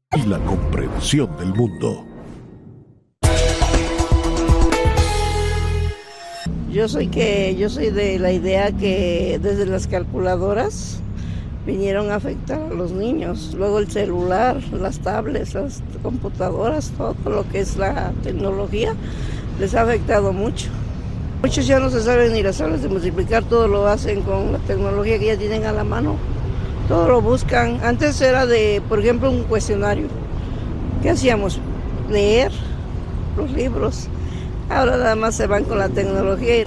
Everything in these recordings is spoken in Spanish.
y la comprensión del mundo. Yo soy de la idea que desde las calculadoras vinieron a afectar a los niños, luego el celular, las tablets, las computadoras, todo lo que es la tecnología les ha afectado mucho. Muchos ya no se saben ni las tablas de multiplicar, todo lo hacen con la tecnología que ya tienen a la mano, todo lo buscan. Antes era por ejemplo, un cuestionario. ¿Qué hacíamos? Leer los libros. Ahora nada más se van con la tecnología.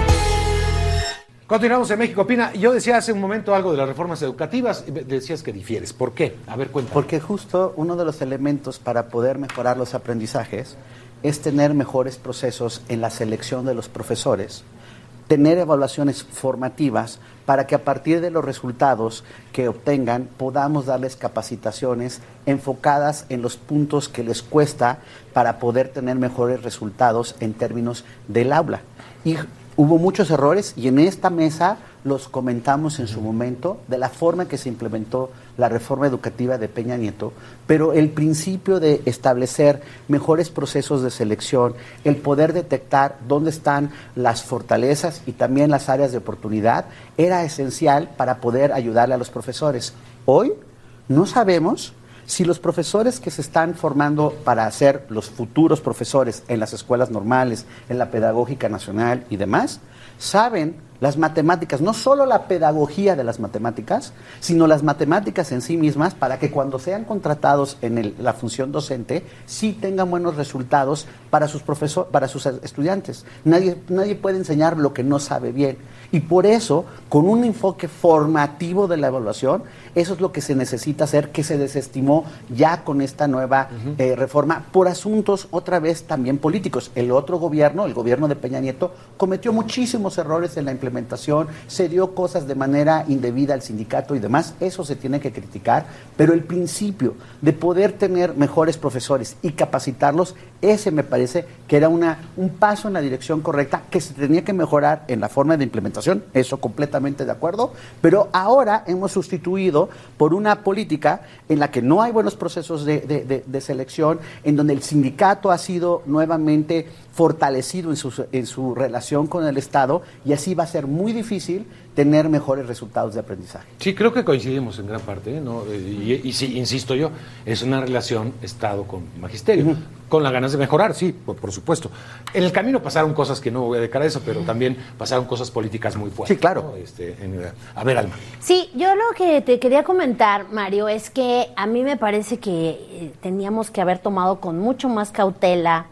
Continuamos en México Opina. Yo decía hace un momento algo de las reformas educativas y decías que difieres. ¿Por qué? A ver, cuéntame. Porque justo uno de los elementos para poder mejorar los aprendizajes es tener mejores procesos en la selección de los profesores, tener evaluaciones formativas para que a partir de los resultados que obtengan podamos darles capacitaciones enfocadas en los puntos que les cuesta para poder tener mejores resultados en términos del aula. Y hubo muchos errores y en esta mesa los comentamos en su momento de la forma que se implementó la reforma educativa de Peña Nieto, pero el principio de establecer mejores procesos de selección, el poder detectar dónde están las fortalezas y también las áreas de oportunidad, era esencial para poder ayudarle a los profesores. Hoy no sabemos si los profesores que se están formando para ser los futuros profesores en las escuelas normales, en la pedagógica nacional y demás, saben las matemáticas, no solo la pedagogía de las matemáticas, sino las matemáticas en sí mismas, para que cuando sean contratados en la función docente, sí tengan buenos resultados para sus estudiantes. Nadie puede enseñar lo que no sabe bien. Y por eso, con un enfoque formativo de la evaluación, eso es lo que se necesita hacer, que se desestimó ya con esta nueva reforma, por asuntos otra vez también políticos. El otro gobierno, el gobierno de Peña Nieto, cometió muchísimos errores en la implementación, se dio cosas de manera indebida al sindicato y demás, eso se tiene que criticar, pero el principio de poder tener mejores profesores y capacitarlos, ese me parece que era un paso en la dirección correcta, que se tenía que mejorar en la forma de implementación, eso completamente de acuerdo, pero ahora hemos sustituido por una política en la que no hay buenos procesos de selección, en donde el sindicato ha sido nuevamente fortalecido en su relación con el Estado, y así va a ser muy difícil tener mejores resultados de aprendizaje. Sí, creo que coincidimos en gran parte, ¿no? Y sí, insisto yo, es una relación Estado con magisterio, con las ganas de mejorar, sí, por supuesto. En el camino pasaron cosas que no voy a dedicar a eso, pero también pasaron cosas políticas muy fuertes. Sí, claro. ¿No? A ver, Alma. Sí, yo lo que te quería comentar, Mario, es que a mí me parece que teníamos que haber tomado con mucho más cautela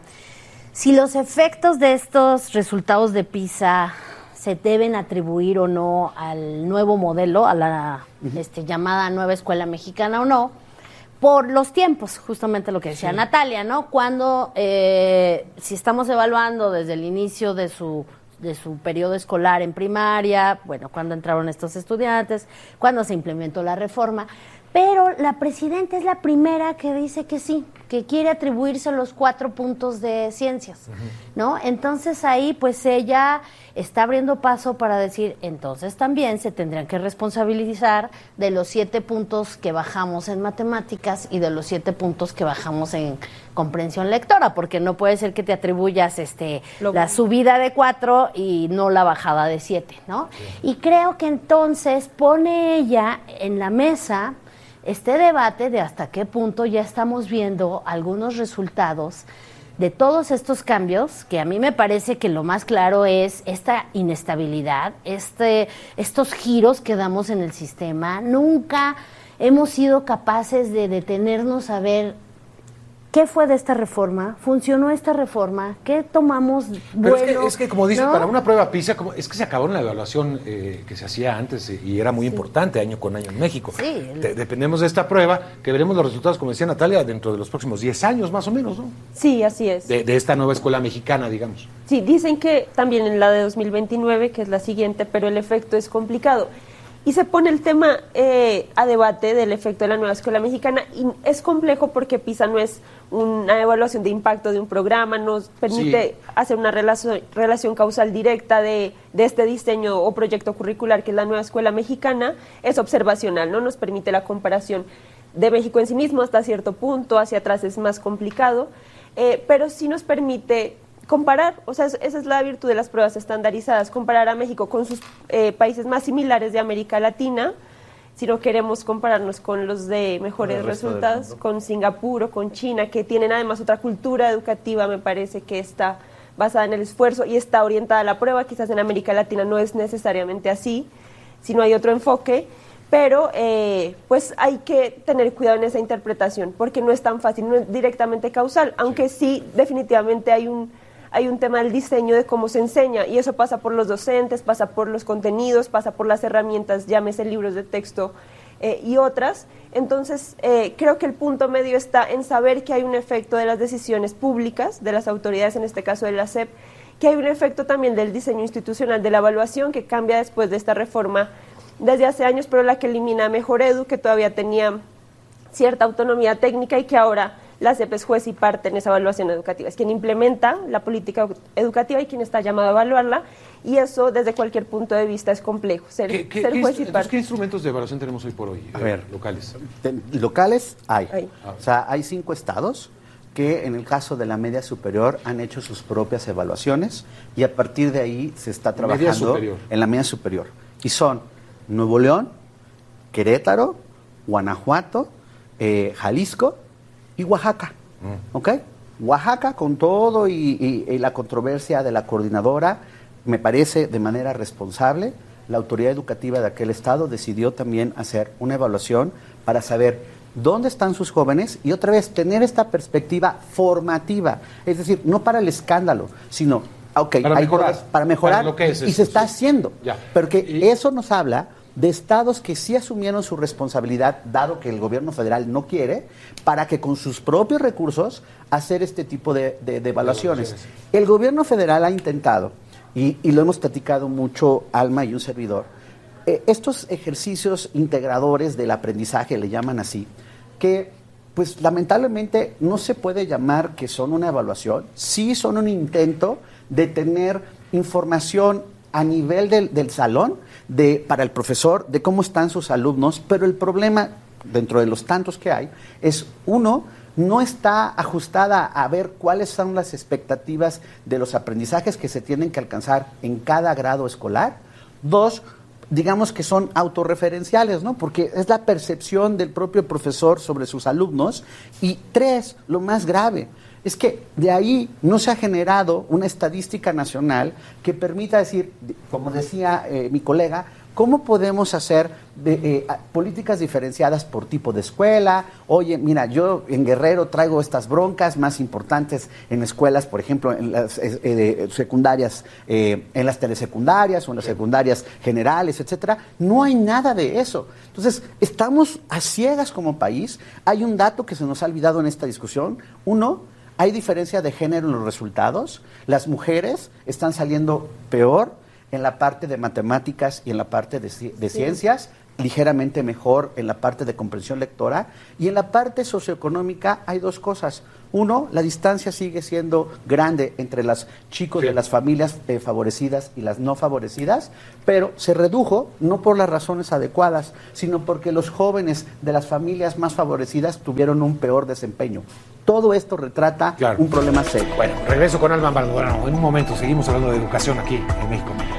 si los efectos de estos resultados de PISA se deben atribuir o no al nuevo modelo, a la llamada nueva escuela mexicana o no, por los tiempos, justamente lo que decía Natalia, ¿no? Cuando, si estamos evaluando desde el inicio de su periodo escolar en primaria, bueno, cuando entraron estos estudiantes, cuando se implementó la reforma, pero la presidenta es la primera que dice que sí, que quiere atribuirse los 4 puntos de ciencias, ¿no? Entonces ahí pues ella está abriendo paso para decir, entonces también se tendrían que responsabilizar de los 7 puntos que bajamos en matemáticas y de los 7 puntos que bajamos en comprensión lectora, porque no puede ser que te atribuyas la subida de 4 y no la bajada de 7, ¿no? Sí. Y creo que entonces pone ella en la mesa este debate de hasta qué punto ya estamos viendo algunos resultados de todos estos cambios, que a mí me parece que lo más claro es esta inestabilidad, estos giros que damos en el sistema. Nunca hemos sido capaces de detenernos a ver ¿qué fue de esta reforma? ¿Funcionó esta reforma? ¿Qué tomamos bueno? Pero es que como dices, ¿no? para una prueba PISA, es que se acabó en la evaluación que se hacía antes y era muy importante año con año en México. Sí. Dependemos de esta prueba, que veremos los resultados, como decía Natalia, dentro de los próximos 10 años más o menos, ¿no? Sí, así es. De esta nueva escuela mexicana, digamos. Sí, dicen que también en la de 2029, que es la siguiente, pero el efecto es complicado. Y se pone el tema a debate del efecto de la nueva escuela mexicana, y es complejo porque PISA no es una evaluación de impacto de un programa, nos permite hacer una relación causal directa de este diseño o proyecto curricular que es la nueva escuela mexicana, es observacional, no nos permite la comparación. de México en sí mismo hasta cierto punto, hacia atrás es más complicado, pero sí nos permite comparar, o sea, esa es la virtud de las pruebas estandarizadas, comparar a México con sus países más similares de América Latina, si no queremos compararnos con los de mejores resultados, con Singapur o con China, que tienen además otra cultura educativa, me parece que está basada en el esfuerzo y está orientada a la prueba. Quizás en América Latina no es necesariamente así, sino hay otro enfoque, pero pues hay que tener cuidado en esa interpretación, porque no es tan fácil, no es directamente causal, aunque sí definitivamente hay un tema del diseño de cómo se enseña, y eso pasa por los docentes, pasa por los contenidos, pasa por las herramientas, llámese libros de texto y otras. Entonces, creo que el punto medio está en saber que hay un efecto de las decisiones públicas, de las autoridades, en este caso de la SEP, que hay un efecto también del diseño institucional, de la evaluación, que cambia después de esta reforma desde hace años, pero la que elimina Mejor Edu, que todavía tenía cierta autonomía técnica y que ahora la SEP es juez y parte en esa evaluación educativa. Es quien implementa la política educativa y quien está llamado a evaluarla, y eso desde cualquier punto de vista es complejo, ser juez y parte. ¿Qué instrumentos de evaluación tenemos hoy por hoy? A ver, locales. Locales hay. O sea, hay 5 estados que en el caso de la media superior han hecho sus propias evaluaciones, y a partir de ahí se está trabajando en la media superior. Y son Nuevo León, Querétaro, Guanajuato, Jalisco y Oaxaca. ¿Ok? Oaxaca, con todo y la controversia de la coordinadora, me parece de manera responsable, la autoridad educativa de aquel estado decidió también hacer una evaluación para saber dónde están sus jóvenes y otra vez tener esta perspectiva formativa, es decir, no para el escándalo, sino para mejorar lo que es y se está haciendo. Ya. Porque eso nos habla de estados que sí asumieron su responsabilidad, dado que el gobierno federal no quiere, para que con sus propios recursos hacer este tipo de evaluaciones. El gobierno federal ha intentado, y lo hemos platicado mucho, Alma y un servidor, estos ejercicios integradores del aprendizaje, le llaman así, que pues lamentablemente no se puede llamar que son una evaluación, sí son un intento de tener información a nivel del salón, para el profesor, de cómo están sus alumnos, pero el problema, dentro de los tantos que hay, es uno, no está ajustada a ver cuáles son las expectativas de los aprendizajes que se tienen que alcanzar en cada grado escolar. 2, digamos que son autorreferenciales, ¿no? Porque es la percepción del propio profesor sobre sus alumnos. Y 3, lo más grave, es que de ahí no se ha generado una estadística nacional que permita decir, como decía mi colega, ¿cómo podemos hacer políticas diferenciadas por tipo de escuela? Oye, mira, yo en Guerrero traigo estas broncas más importantes en escuelas, por ejemplo, en las secundarias, en las telesecundarias o en las secundarias generales, etcétera. No hay nada de eso. Entonces, estamos a ciegas como país. Hay un dato que se nos ha olvidado en esta discusión. Uno, hay diferencia de género en los resultados. Las mujeres están saliendo peor en la parte de matemáticas y en la parte de ciencias, ligeramente mejor en la parte de comprensión lectora, y en la parte socioeconómica hay 2 cosas. Uno, la distancia sigue siendo grande entre los chicos de las familias favorecidas y las no favorecidas, pero se redujo no por las razones adecuadas, sino porque los jóvenes de las familias más favorecidas tuvieron un peor desempeño. Todo esto retrata un problema serio. Bueno, regreso con Alma Maldonado. En un momento seguimos hablando de educación aquí en México.